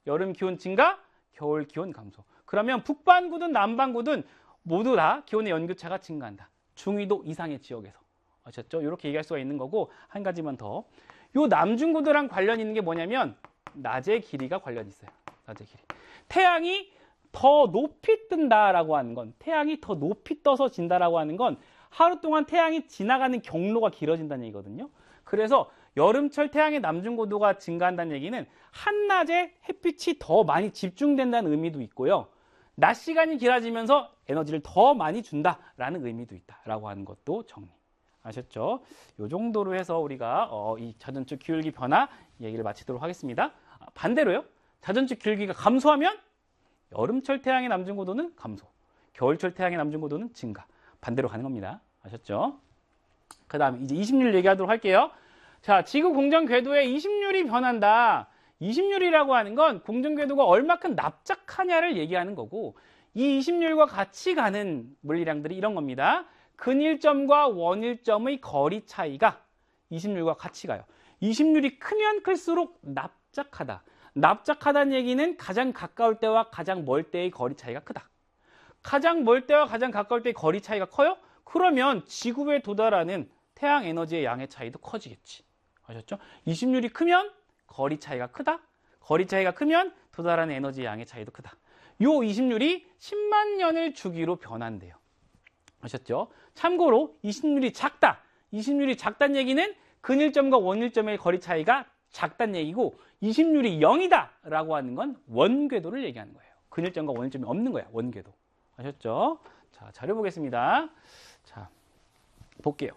여름 기온 증가, 겨울 기온 감소. 그러면 북반구든 남반구든 모두 다 기온의 연교차가 증가한다. 중위도 이상의 지역에서. 아셨죠? 이렇게 얘기할 수가 있는 거고, 한 가지만 더. 요 남중구도랑 관련 있는 게 뭐냐면 낮의 길이가 관련 있어요. 낮의 길이. 태양이 더 높이 뜬다라고 하는 건, 태양이 더 높이 떠서 진다라고 하는 건 하루 동안 태양이 지나가는 경로가 길어진다는 얘기거든요. 그래서 여름철 태양의 남중고도가 증가한다는 얘기는 한낮에 햇빛이 더 많이 집중된다는 의미도 있고요. 낮 시간이 길어지면서 에너지를 더 많이 준다라는 의미도 있다라고 하는 것도 정리. 아셨죠? 이 정도로 해서 우리가 이 자전축 기울기 변화 얘기를 마치도록 하겠습니다. 반대로요. 자전축 기울기가 감소하면 여름철 태양의 남중고도는 감소, 겨울철 태양의 남중고도는 증가. 반대로 가는 겁니다. 아셨죠? 그 다음에 이제 20률 얘기하도록 할게요. 자, 지구 공전 궤도의 20률이 변한다. 20률이라고 하는 건 공전 궤도가 얼마큼 납작하냐를 얘기하는 거고, 이 20률과 같이 가는 물리량들이 이런 겁니다. 근일점과 원일점의 거리 차이가 20률과 같이 가요. 20률이 크면 클수록 납작하다. 납작하다는 얘기는 가장 가까울 때와 가장 멀 때의 거리 차이가 크다. 가장 멀 때와 가장 가까울 때의 거리 차이가 커요? 그러면 지구에 도달하는 태양 에너지의 양의 차이도 커지겠지. 아셨죠? 20률이 크면 거리 차이가 크다. 거리 차이가 크면 도달하는 에너지의 양의 차이도 크다. 요 20률이 10만 년을 주기로 변한대요. 아셨죠? 참고로 20률이 작다. 20률이 작다는 얘기는 근일점과 원일점의 거리 차이가 작다는 얘기고, 20률이 0이다 라고 하는 건 원궤도를 얘기하는 거예요. 근일점과 원일점이 없는 거야, 원궤도. 아셨죠? 자, 자료 보겠습니다. 자, 볼게요.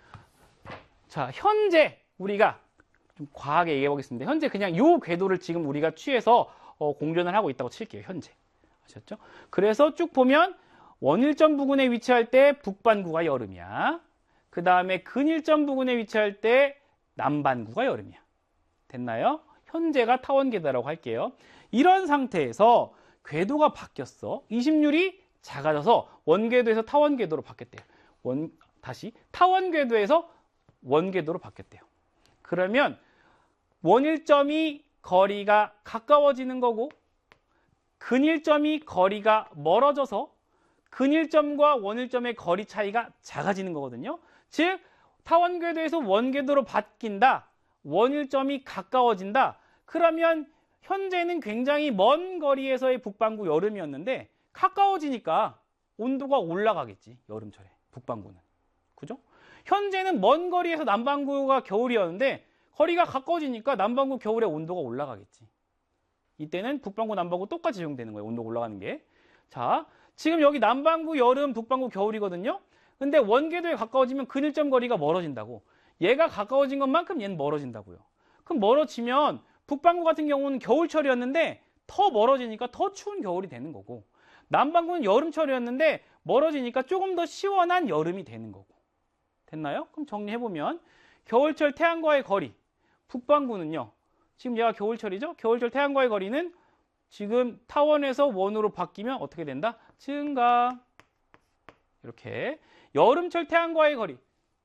자, 현재 우리가 좀 과하게 얘기해 보겠습니다. 현재 그냥 요 궤도를 지금 우리가 취해서 공전을 하고 있다고 칠게요, 현재. 아셨죠? 그래서 쭉 보면 원일점 부근에 위치할 때 북반구가 여름이야. 그 다음에 근일점 부근에 위치할 때 남반구가 여름이야. 됐나요? 현재가 타원궤도라고 할게요. 이런 상태에서 궤도가 바뀌었어. 20률이 작아져서 원궤도에서 타원궤도로 바뀌었대요. 다시 타원궤도에서 원궤도로 바뀌었대요. 그러면 원일점이 거리가 가까워지는 거고, 근일점이 거리가 멀어져서 근일점과 원일점의 거리 차이가 작아지는 거거든요. 즉, 타원궤도에서 원궤도로 바뀐다. 원일점이 가까워진다. 그러면 현재는 굉장히 먼 거리에서의 북반구 여름이었는데 가까워지니까 온도가 올라가겠지. 여름철에 북반구는. 그죠? 현재는 먼 거리에서 남반구가 겨울이었는데 거리가 가까워지니까 남반구 겨울에 온도가 올라가겠지. 이때는 북반구 남반구 똑같이 적용되는 거예요. 온도가 올라가는 게. 자, 지금 여기 남반구 여름, 북반구 겨울이거든요. 근데 원궤도에 가까워지면 근일점 거리가 멀어진다고. 얘가 가까워진 것만큼 얘는 멀어진다고요. 그럼 멀어지면 북반구 같은 경우는 겨울철이었는데 더 멀어지니까 더 추운 겨울이 되는 거고, 남반구는 여름철이었는데 멀어지니까 조금 더 시원한 여름이 되는 거고. 됐나요? 그럼 정리해보면 겨울철 태양과의 거리, 북반구는요. 지금 얘가 겨울철이죠? 겨울철 태양과의 거리는 지금 타원에서 원으로 바뀌면 어떻게 된다? 증가. 이렇게. 여름철 태양과의 거리,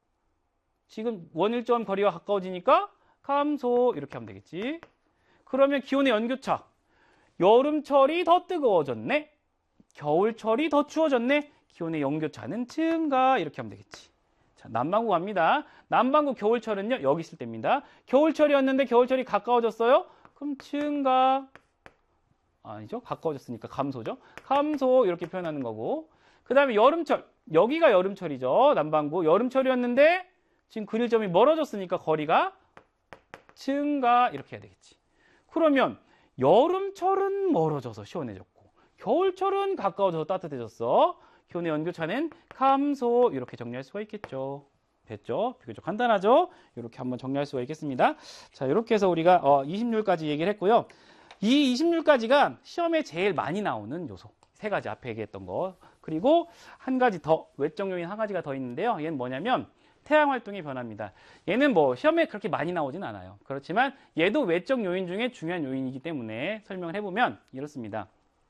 지금 원일점 거리가 가까워지니까 감소. 이렇게 하면 되겠지. 그러면 기온의 연교차, 여름철이 더 뜨거워졌네, 겨울철이 더 추워졌네, 기온의 연교차는 증가. 이렇게 하면 되겠지. 자, 남반구 갑니다. 남반구 겨울철은요, 여기 있을 때입니다. 겨울철이었는데 겨울철이 가까워졌어요? 그럼 증가. 아니죠? 가까워졌으니까 감소죠. 감소. 이렇게 표현하는 거고, 그 다음에 여름철, 여기가 여름철이죠. 남반구 여름철이었는데 지금 근일점이 멀어졌으니까 거리가 증가. 이렇게 해야 되겠지. 그러면 여름철은 멀어져서 시원해졌고 겨울철은 가까워져서 따뜻해졌어. 기온의 연교차는 감소. 이렇게 정리할 수가 있겠죠. 됐죠? 비교적 간단하죠? 이렇게 한번 정리할 수가 있겠습니다. 자, 이렇게 해서 우리가 20률까지 얘기를 했고요. 이 20률까지가 시험에 제일 많이 나오는 요소. 세 가지 앞에 얘기했던 거. 그리고 한 가지 더, 외적 요인 한 가지가 더 있는데요. 얘는 뭐냐면 태양 활동의 변화입니다. 얘는 뭐 시험에 그렇게 많이 나오진 않아요. 그렇지만 얘도 외적 요인 중에 중요한 요인이기 때문에 설명을 해보면 이렇습니다.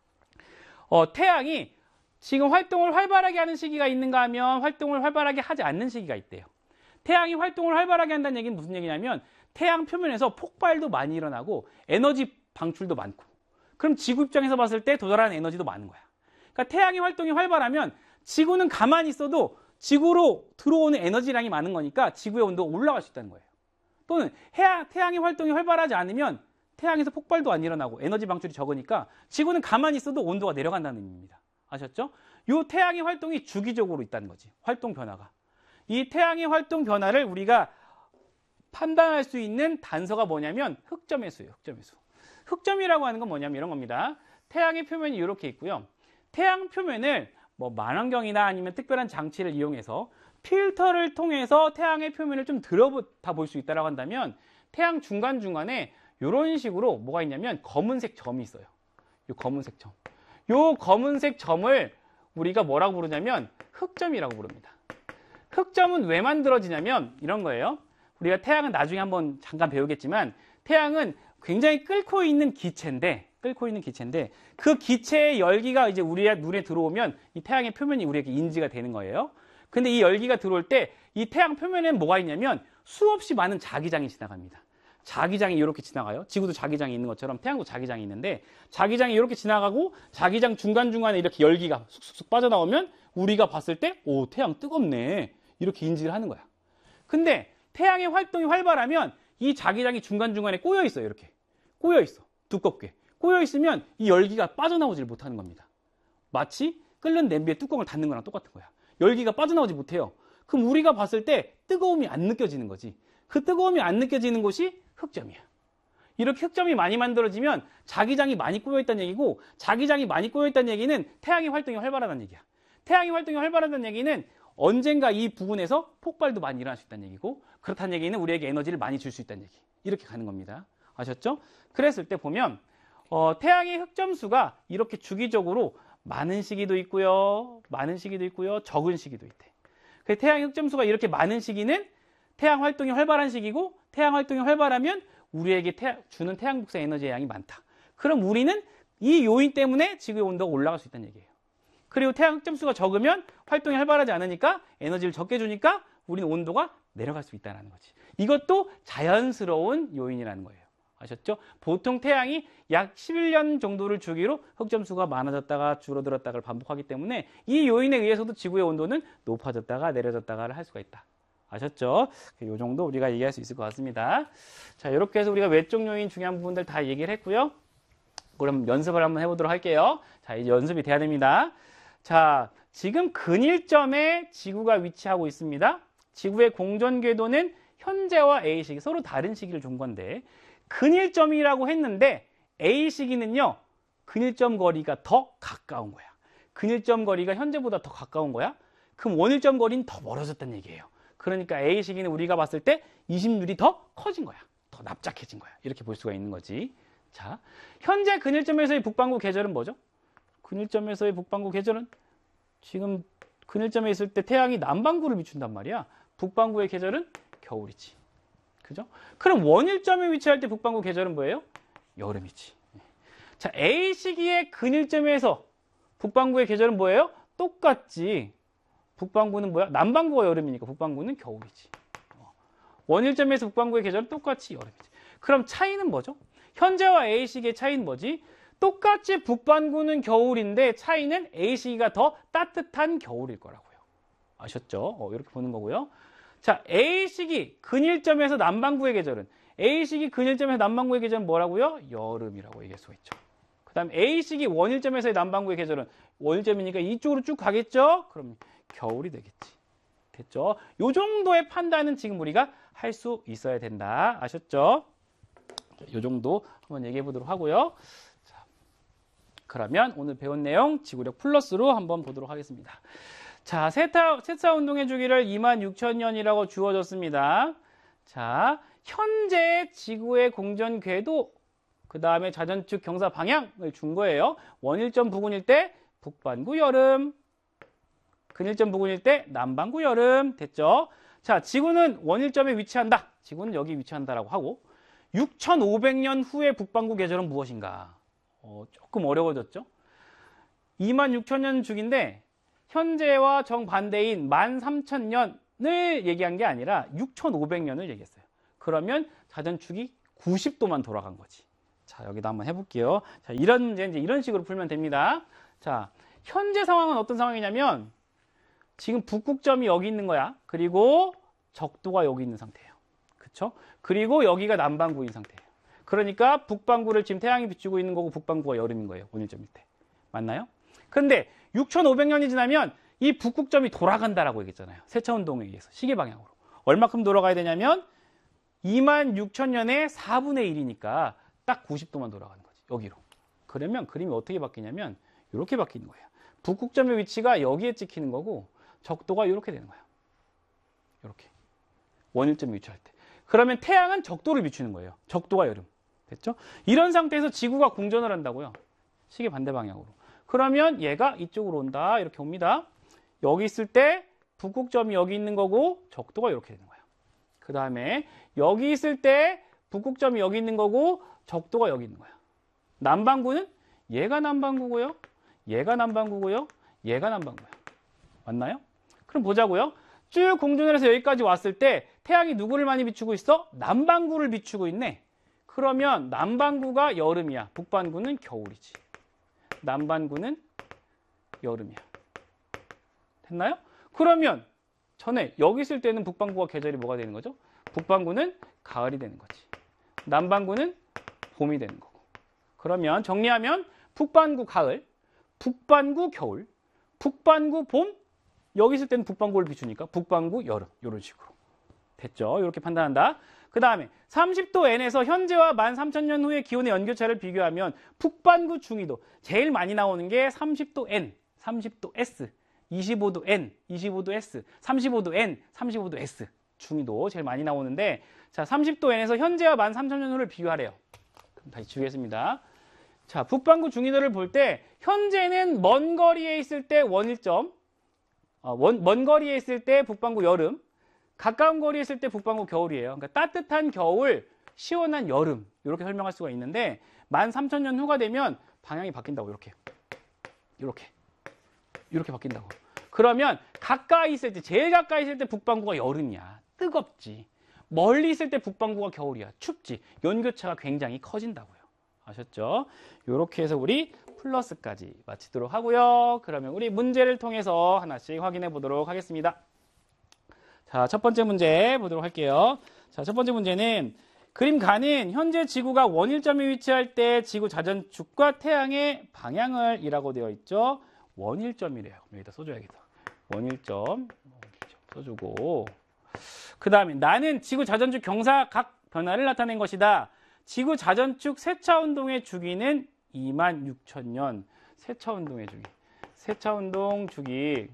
태양이 지금 활동을 활발하게 하는 시기가 있는가 하면 활동을 활발하게 하지 않는 시기가 있대요. 태양이 활동을 활발하게 한다는 얘기는 무슨 얘기냐면 태양 표면에서 폭발도 많이 일어나고 에너지 방출도 많고, 그럼 지구 입장에서 봤을 때 도달하는 에너지도 많은 거야. 그러니까 태양의 활동이 활발하면 지구는 가만히 있어도 지구로 들어오는 에너지량이 많은 거니까 지구의 온도가 올라갈 수 있다는 거예요. 또는 태양의 활동이 활발하지 않으면 태양에서 폭발도 안 일어나고 에너지 방출이 적으니까 지구는 가만히 있어도 온도가 내려간다는 의미입니다. 아셨죠? 이 태양의 활동이 주기적으로 있다는 거지. 활동 변화가. 이 태양의 활동 변화를 우리가 판단할 수 있는 단서가 뭐냐면 흑점의 수예요. 흑점의 수. 흑점이라고 하는 건 뭐냐면 이런 겁니다. 태양의 표면이 이렇게 있고요. 태양 표면을 뭐 망원경이나 아니면 특별한 장치를 이용해서 필터를 통해서 태양의 표면을 좀 들여다 볼 수 있다고 한다면 태양 중간중간에 이런 식으로 뭐가 있냐면 검은색 점이 있어요. 이 검은색 점. 이 검은색 점을 우리가 뭐라고 부르냐면 흑점이라고 부릅니다. 흑점은 왜 만들어지냐면 이런 거예요. 우리가 태양은 나중에 한번 잠깐 배우겠지만 태양은 굉장히 끓고 있는 기체인데 그 기체의 열기가 이제 우리 눈에 들어오면 이 태양의 표면이 우리에게 인지가 되는 거예요. 근데 이 열기가 들어올 때 이 태양 표면에는 뭐가 있냐면 수없이 많은 자기장이 지나갑니다. 자기장이 이렇게 지나가요. 지구도 자기장이 있는 것처럼 태양도 자기장이 있는데 자기장이 이렇게 지나가고 자기장 중간중간에 이렇게 열기가 쑥쑥 빠져나오면 우리가 봤을 때 오, 태양 뜨겁네. 이렇게 인지를 하는 거야. 근데 태양의 활동이 활발하면 이 자기장이 중간중간에 꼬여 있어요. 이렇게. 꼬여 있어. 두껍게. 꼬여 있으면 이 열기가 빠져나오질 못하는 겁니다. 마치 끓는 냄비에 뚜껑을 닫는 거랑 똑같은 거야. 열기가 빠져나오지 못해요. 그럼 우리가 봤을 때 뜨거움이 안 느껴지는 거지. 그 뜨거움이 안 느껴지는 곳이 흑점이야. 이렇게 흑점이 많이 만들어지면 자기장이 많이 꼬여있다는 얘기고 자기장이 많이 꼬여있다는 얘기는 태양의 활동이 활발하다는 얘기야. 태양의 활동이 활발하다는 얘기는 언젠가 이 부분에서 폭발도 많이 일어날 수 있다는 얘기고 그렇다는 얘기는 우리에게 에너지를 많이 줄 수 있다는 얘기. 이렇게 가는 겁니다. 아셨죠? 그랬을 때 보면 태양의 흑점수가 이렇게 주기적으로 많은 시기도 있고요. 적은 시기도 있대. 그래서 태양의 흑점수가 이렇게 많은 시기는 태양 활동이 활발한 시기고 태양 활동이 활발하면 우리에게 주는 태양 복사 에너지의 양이 많다. 그럼 우리는 이 요인 때문에 지구의 온도가 올라갈 수 있다는 얘기예요. 그리고 태양 흑점수가 적으면 활동이 활발하지 않으니까 에너지를 적게 주니까 우리는 온도가 내려갈 수 있다는 거지. 이것도 자연스러운 요인이라는 거예요. 아셨죠? 보통 태양이 약 11년 정도를 주기로 흑점수가 많아졌다가 줄어들었다가 반복하기 때문에 이 요인에 의해서도 지구의 온도는 높아졌다가 내려졌다가 할 수가 있다. 아셨죠? 이 정도 우리가 얘기할 수 있을 것 같습니다. 자, 이렇게 해서 우리가 외적 요인 중요한 부분들 다 얘기를 했고요. 그럼 연습을 한번 해보도록 할게요. 자, 이제 연습이 돼야 됩니다. 자, 지금 근일점에 지구가 위치하고 있습니다. 지구의 공전 궤도는 현재와 A시기 서로 다른 시기를 준 건데 근일점이라고 했는데 A시기는요. 근일점 거리가 더 가까운 거야. 근일점 거리가 현재보다 더 가까운 거야. 그럼 원일점 거리는 더 멀어졌다는 얘기예요. 그러니까 A시기는 우리가 봤을 때 20률이 더 커진 거야. 더 납작해진 거야. 이렇게 볼 수가 있는 거지. 자, 현재 근일점에서의 북반구 계절은 뭐죠? 근일점에서의 북반구 계절은 지금 근일점에 있을 때 태양이 남반구를 비춘단 말이야. 북반구의 계절은 겨울이지. 그죠? 그럼 원일점에 위치할 때 북반구 계절은 뭐예요? 여름이지. 자, A 시기의 근일점에서 북반구의 계절은 뭐예요? 똑같지. 북반구는 뭐야? 남반구가 여름이니까 북반구는 겨울이지. 원일점에서 북반구의 계절은 똑같이 여름이지. 그럼 차이는 뭐죠? 현재와 A 시기의 차이는 뭐지? 똑같이 북반구는 겨울인데 차이는 A 시기가 더 따뜻한 겨울일 거라고요. 아셨죠? 이렇게 보는 거고요. 자, A 시기 근일점에서 남반구의 계절은 A 시기 근일점에서 남반구의 계절은 뭐라고요? 여름이라고 얘기할 수가 있죠. 그 다음 A 시기 원일점에서의 남반구의 계절은 원일점이니까 이쪽으로 쭉 가겠죠? 그럼 겨울이 되겠지. 됐죠? 요 정도의 판단은 지금 우리가 할 수 있어야 된다. 아셨죠? 요 정도 한번 얘기해 보도록 하고요. 자, 그러면 오늘 배운 내용 지구력 플러스로 한번 보도록 하겠습니다. 자, 세타 운동의 주기를 26,000년이라고 주어졌습니다. 자, 현재 지구의 공전 궤도, 그 다음에 자전축 경사 방향을 준 거예요. 원일점 부근일 때 북반구 여름, 근일점 부근일 때 남반구 여름. 됐죠? 자, 지구는 원일점에 위치한다. 지구는 여기 위치한다라고 하고 6,500년 후의 북반구 계절은 무엇인가? 조금 어려워졌죠? 26,000년 주기인데 현재와 정반대인 13,000년을 얘기한 게 아니라 6,500년을 얘기했어요. 그러면 자전축이 90도만 돌아간 거지. 자, 여기다 한번 해볼게요. 자, 이런 문제 이제 이런 식으로 풀면 됩니다. 자, 현재 상황은 어떤 상황이냐면 지금 북극점이 여기 있는 거야. 그리고 적도가 여기 있는 상태예요. 그쵸? 그리고 여기가 남반구인 상태예요. 그러니까 북반구를 지금 태양이 비추고 있는 거고 북반구가 여름인 거예요. 원일점일 때. 맞나요? 근데 6,500년이 지나면 이 북극점이 돌아간다라고 얘기했잖아요. 세차운동에 의해서 시계 방향으로. 얼마큼 돌아가야 되냐면 26,000년의 4분의 1이니까 딱 90도만 돌아가는 거지. 여기로. 그러면 그림이 어떻게 바뀌냐면 이렇게 바뀌는 거예요. 북극점의 위치가 여기에 찍히는 거고 적도가 이렇게 되는 거예요. 이렇게. 원일점이 위치할 때. 그러면 태양은 적도를 비추는 거예요. 적도가 여름. 됐죠? 이런 상태에서 지구가 공전을 한다고요. 시계 반대 방향으로. 그러면 얘가 이쪽으로 온다. 이렇게 옵니다. 여기 있을 때 북극점이 여기 있는 거고 적도가 이렇게 되는 거예요. 그 다음에 여기 있을 때 북극점이 여기 있는 거고 적도가 여기 있는 거예요. 남반구는 얘가 남반구고요. 얘가 남반구고요. 얘가 남반구예요. 맞나요? 그럼 보자고요. 쭉 공전을 해서 여기까지 왔을 때 태양이 누구를 많이 비추고 있어? 남반구를 비추고 있네. 그러면 남반구가 여름이야. 북반구는 겨울이지. 남반구는 여름이야. 됐나요? 그러면 전에 여기 있을 때는 북반구가 계절이 뭐가 되는 거죠? 북반구는 가을이 되는 거지. 남반구는 봄이 되는 거고. 그러면 정리하면 북반구 가을, 북반구 겨울, 북반구 봄, 여기 있을 때는 북반구를 비추니까 북반구 여름, 이런 식으로. 됐죠? 이렇게 판단한다. 그 다음에 30도 N에서 현재와 13,000년 후의 기온의 연교차를 비교하면 북반구 중위도 제일 많이 나오는 게 30도 N, 30도 S, 25도 N, 25도 S, 35도 N, 35도 S 중위도 제일 많이 나오는데 자 30도 N에서 현재와 13,000년 후를 비교하래요. 그럼 다시 지우겠습니다. 자 북반구 중위도를 볼 때 현재는 먼 거리에 있을 때 원일점, 먼 거리에 있을 때 북반구 여름, 가까운 거리에 있을 때 북반구 겨울이에요. 그러니까 따뜻한 겨울, 시원한 여름 이렇게 설명할 수가 있는데 13,000년 후가 되면 방향이 바뀐다고 이렇게 바뀐다고. 그러면 가까이 있을 때 제일 가까이 있을 때 북반구가 여름이야. 뜨겁지. 멀리 있을 때 북반구가 겨울이야. 춥지. 연교차가 굉장히 커진다고요. 아셨죠? 이렇게 해서 우리 플러스까지 마치도록 하고요. 그러면 우리 문제를 통해서 하나씩 확인해 보도록 하겠습니다. 자, 첫 번째 문제 보도록 할게요. 자, 첫 번째 문제는 그림 가는 현재 지구가 원일점에 위치할 때 지구 자전축과 태양의 방향을 이라고 되어 있죠. 원일점이래요. 여기다 써줘야겠다. 원일점 써주고 그 다음에 나는 지구 자전축 경사각 변화를 나타낸 것이다. 지구 자전축 세차운동의 주기는 26,000년. 세차운동의 주기. 세차운동 주기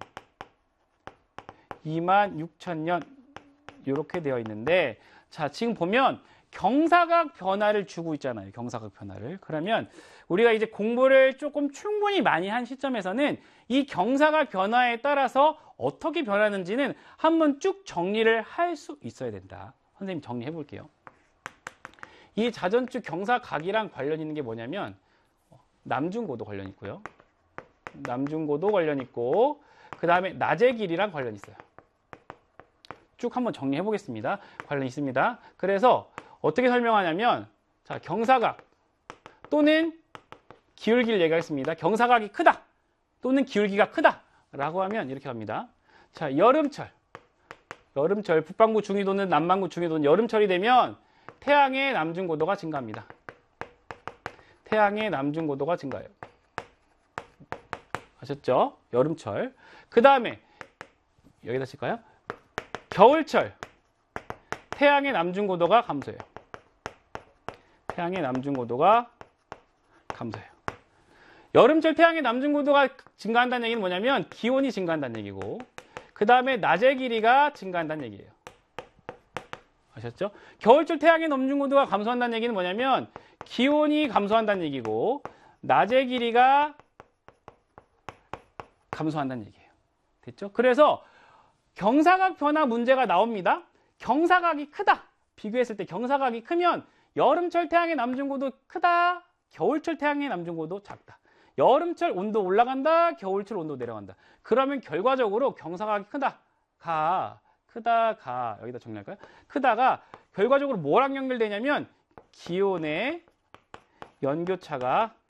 26,000년 이렇게 되어 있는데 자 지금 보면 경사각 변화를 주고 있잖아요. 경사각 변화를. 그러면 우리가 이제 공부를 조금 충분히 많이 한 시점에서는 이 경사각 변화에 따라서 어떻게 변하는지는 한번 쭉 정리를 할 수 있어야 된다. 선생님 정리해 볼게요. 이 자전축 경사각이랑 관련 있는 게 뭐냐면 남중고도 관련 있고요. 남중고도 관련 있고 그 다음에 낮의 길이랑 관련 있어요. 쭉 한번 정리해 보겠습니다. 관련 있습니다. 그래서 어떻게 설명하냐면 자 경사각 또는 기울기를 얘기하겠습니다. 경사각이 크다 또는 기울기가 크다 라고 하면 이렇게 합니다. 자 여름철 북반구 중위도는 남반구 중위도는 여름철이 되면 태양의 남중고도가 증가합니다. 태양의 남중고도가 증가해요. 아셨죠? 여름철. 그 다음에 여기다 칠까요? 겨울철 태양의 남중고도가 감소해요. 태양의 남중고도가 감소해요. 여름철 태양의 남중고도가 증가한다는 얘기는 뭐냐면 기온이 증가한다는 얘기고 그 다음에 낮의 길이가 증가한다는 얘기예요. 아셨죠? 겨울철 태양의 남중고도가 감소한다는 얘기는 뭐냐면 기온이 감소한다는 얘기고 낮의 길이가 감소한다는 얘기예요. 됐죠? 그래서 경사각 변화 문제가 나옵니다. 경사각이 크다. 비교했을 때 경사각이 크면 여름철 태양의 남중고도 크다. 겨울철 태양의 남중고도 작다. 여름철 온도 올라간다. 겨울철 온도 내려간다. 그러면 결과적으로 경사각이 크다. 여기다 정리할까요? 크다가 결과적으로 뭐랑 연결되냐면 기온의 연교차가